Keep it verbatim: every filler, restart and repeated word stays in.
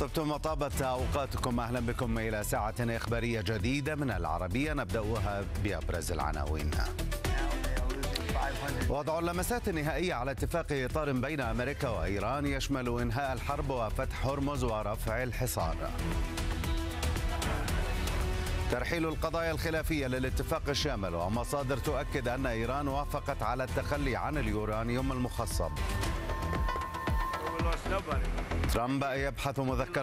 طبتم وطابت أوقاتكم. أهلا بكم إلى ساعة إخبارية جديدة من العربية، نبدأها بأبرز العناوين. وضع اللمسات النهائية على اتفاق إطار بين أمريكا وإيران يشمل إنهاء الحرب وفتح هرمز ورفع الحصار. ترحيل القضايا الخلافية للاتفاق الشامل، ومصادر تؤكد أن إيران وافقت على التخلي عن اليورانيوم المخصب. ترامب يبحث مذكرة